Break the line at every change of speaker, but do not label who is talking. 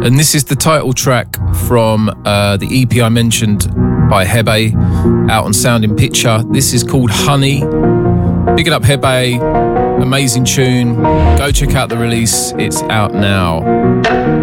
And this is the title track from the EP I mentioned by Hebe, out on Sound in Picture. This is called Honey. Big it up, Hebe. Amazing tune. Go check out the release. It's out now.